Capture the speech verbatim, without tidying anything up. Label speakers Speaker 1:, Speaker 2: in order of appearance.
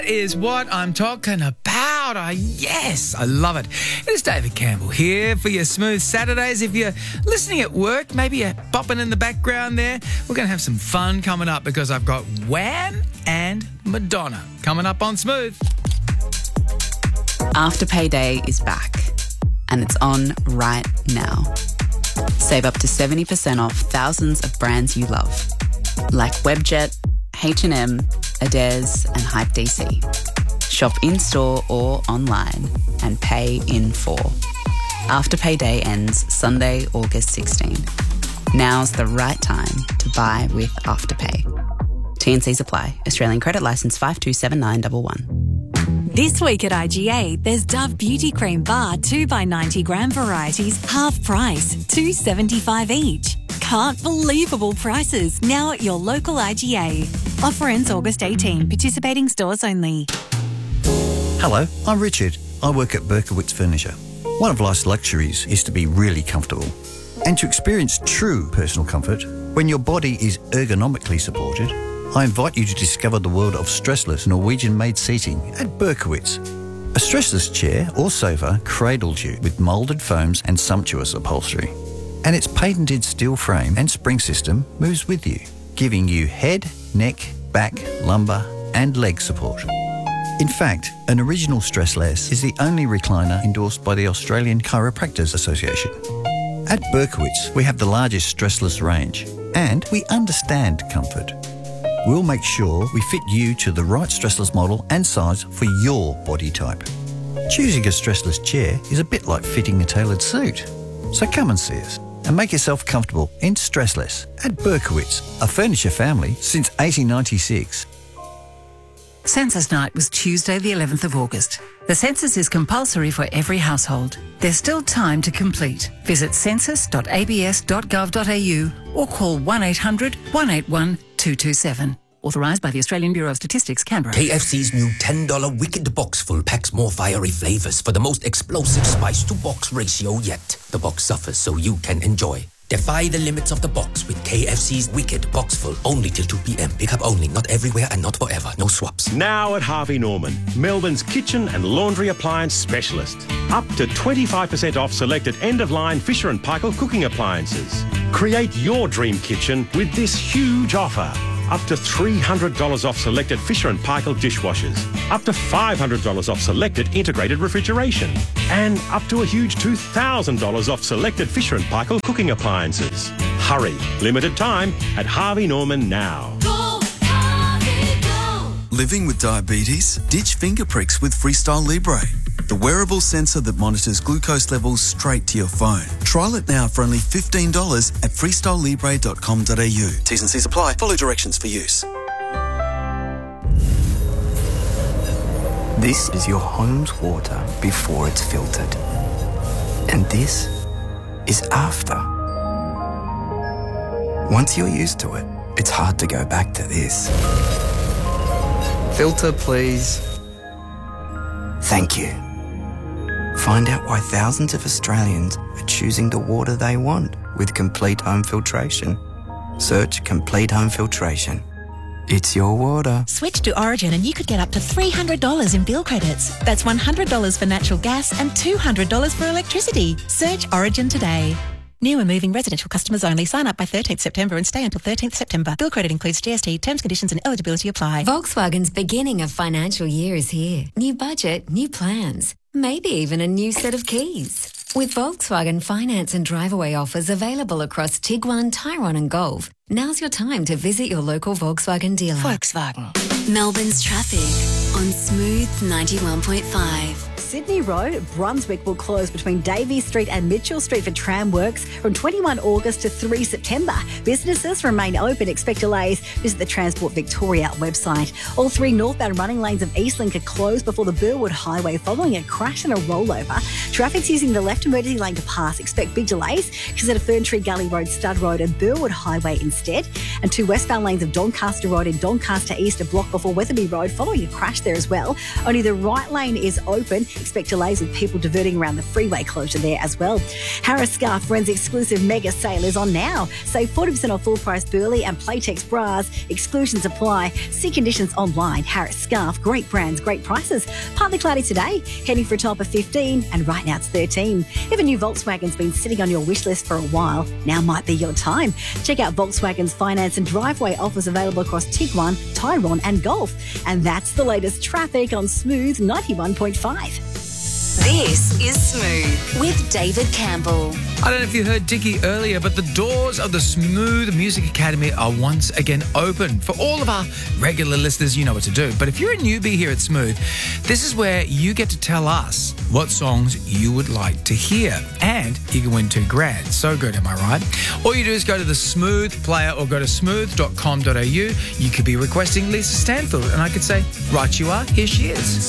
Speaker 1: Is what I'm talking about. Oh, yes, I love it. It's David Campbell here for your Smooth Saturdays. If you're listening at work, maybe you're bopping in the background there, we're going to have some fun coming up because I've got Wham and Madonna coming up on Smooth.
Speaker 2: Afterpay Day is back, and it's on right now. Save up to seventy percent off thousands of brands you love, like Webjet, H and M, Adairs and Hype D C. Shop in-store or online and pay in full. Afterpay Day ends Sunday, August sixteenth. Now's the right time to buy with Afterpay. T and Cs apply. Australian credit licence five two seven nine one one.
Speaker 3: This week at I G A, there's Dove Beauty Cream Bar two by ninety gram varieties, half price, two dollars seventy-five each. Can't believable prices now at your local I G A. Offer ends August eighteenth. Participating stores only.
Speaker 4: Hello, I'm Richard. I work at Berkowitz Furniture. One of life's luxuries is to be really comfortable and to experience true personal comfort when your body is ergonomically supported. I invite you to discover the world of stressless Norwegian-made seating at Berkowitz. A stressless chair or sofa cradles you with moulded foams and sumptuous upholstery. And its patented steel frame and spring system moves with you, giving you head, neck, back, lumbar and leg support. In fact, an original Stressless is the only recliner endorsed by the Australian Chiropractors Association. At Berkowitz, we have the largest stressless range and we understand comfort. We'll make sure we fit you to the right stressless model and size for your body type. Choosing a stressless chair is a bit like fitting a tailored suit. So come and see us and make yourself comfortable in Stressless at Berkowitz, a furniture family since eighteen ninety-six.
Speaker 5: Census Night was Tuesday the eleventh of August. The census is compulsory for every household. There's still time to complete. Visit census dot a b s dot gov dot a u or call one eight hundred, one eight one, two two seven. Authorised by the Australian Bureau of Statistics, Canberra.
Speaker 6: K F C's new ten dollar Wicked Box Full packs more fiery flavours for the most explosive spice-to-box ratio yet. The box suffers so you can enjoy. Defy the limits of the box with K F C's Wicked Box Full. Only till two p m. Pick up only, not everywhere and not forever. No swaps.
Speaker 7: Now at Harvey Norman, Melbourne's kitchen and laundry appliance specialist. Up to twenty-five percent off selected end-of-line Fisher and Paykel cooking appliances. Create your dream kitchen with this huge offer. Up to three hundred dollars off selected Fisher and Paykel dishwashers. Up to five hundred dollars off selected integrated refrigeration. And up to a huge two thousand dollars off selected Fisher and Paykel cooking appliances. Hurry, limited time at Harvey Norman now.
Speaker 8: Go, Harvey, go.
Speaker 9: Living with diabetes? Ditch finger pricks with Freestyle Libre, the wearable sensor that monitors glucose levels straight to your phone. Trial it now for only fifteen dollars at freestyle libre dot com dot a u. T's and C's apply. Follow directions for use.
Speaker 10: This is your home's water before it's filtered. And this is after. Once you're used to it, it's hard to go back to this. Filter, please. Thank you. Find out why thousands of Australians are choosing the water they want with Complete Home Filtration. Search Complete Home Filtration. It's your water.
Speaker 11: Switch to Origin and you could get up to three hundred dollars in bill credits. That's one hundred dollars for natural gas and two hundred dollars for electricity. Search Origin today. New and moving residential customers only. Sign up by thirteenth September and stay until thirteenth September. Bill credit includes G S T. Terms, conditions and eligibility apply.
Speaker 12: Volkswagen's beginning of financial year is here. New budget, new plans. Maybe even a new set of keys. With Volkswagen finance and drive-away offers available across Tiguan, Tyrone and Golf, now's your time to visit your local Volkswagen dealer.
Speaker 11: Volkswagen.
Speaker 13: Melbourne's traffic on Smooth ninety-one point five.
Speaker 14: Sydney Road, Brunswick will close between Davies Street and Mitchell Street for tram works from twenty-first August to third September. Businesses remain open. Expect delays. Visit the Transport Victoria website. All three northbound running lanes of Eastlink are closed before the Burwood Highway following a crash and a rollover. Traffic's using the left emergency lane to pass. Expect big delays. Consider Ferntree Gully Road, Stud Road and Burwood Highway instead. And two westbound lanes of Doncaster Road and Doncaster East are blocked before Weatherby Road following a crash. rush there as well. Only the right lane is open. Expect delays with people diverting around the freeway closure there as well. Harris Scarf Friends exclusive mega sale is on now. Save forty percent off full price Burley and Playtex bras. Exclusions apply. See conditions online. Harris Scarf, great brands, great prices. Partly cloudy today, heading for a top of fifteen, and right now it's thirteen. If a new Volkswagen's been sitting on your wish list for a while, now might be your time. Check out Volkswagen's finance and driveway offers available across Tiguan, Tyrone and Golf. And that's the latest traffic on Smooth ninety-one point five.
Speaker 13: This is Smooth with David Campbell.
Speaker 1: I don't know if you heard Dickie earlier, but the doors of the Smooth Music Academy are once again open. For all of our regular listeners, you know what to do. But if you're a newbie here at Smooth, this is where you get to tell us what songs you would like to hear. And you can win two grand. So good, am I right? All you do is go to the Smooth player or go to smooth dot com dot a u. You could be requesting Lisa Stanfield, and I could say, right you are, here she is.